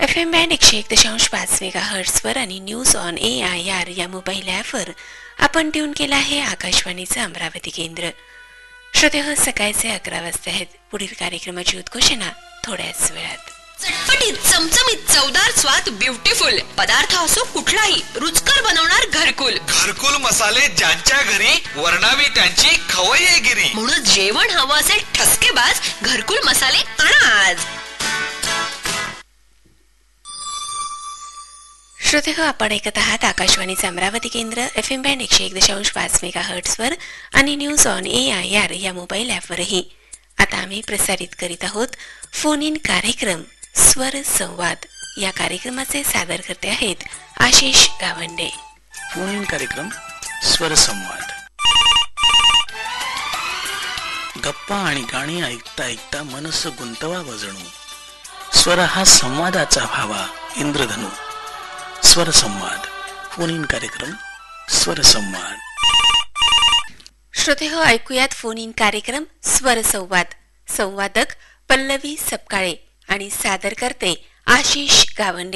FM band 101.5 मेगाहर्ट्झवर आणि news on AIR या mobile ॲपवर आपण ट्यून केला आहे आकाशवाणीचं अमरावती केंद्र. श्रोतेहो, सकाळचे 11 वाजता आहेत. पुढील कार्यक्रमाची उद्घोषणा थोड्याच वेळात. चटपटीत, चमचमीत, चवदार स्वाद, ब्युटिफुल पदार्थ असो कुठलाही, रुचकर बनवणार घरकुल. घरकुल मसाले ज्यांच्या घरी, वर्णावी त्यांची खवय्येगिरी. म्हणून जेवण हवं असेल ठसकेबाज, घरकुल मसाले आणा आज. श्रोतेहो, आपण ऐकत आहात आकाशवाणीचं अमरावती केंद्र. FM बँड 101.5 मेगाहर्ट्झवर आणि न्यूज ऑन AIR या मोबाईल ॲपवरही. आता आम्ही प्रसारित करीत आहोत फोन इन कार्यक्रम स्वर संवाद. या कार्यक्रमाचे सादरकर्ते आहेत आशिष गावंडे. फोन इन कार्यक्रम स्वर संवाद. गप्पा आणि गाणी ऐकता ऐकता मनस गुंतवावं जणू. स्वर हा संवादाचा भावा इंद्रधनू. स्वर संवाद. फोन इन कार्यक्रम स्वर संवाद. श्रोतेहो, ऐकूयात फोन इन कार्यक्रम स्वर संवाद. संवादक पल्लवी सपकाळे आणि सादर करते आशिष गावंडे.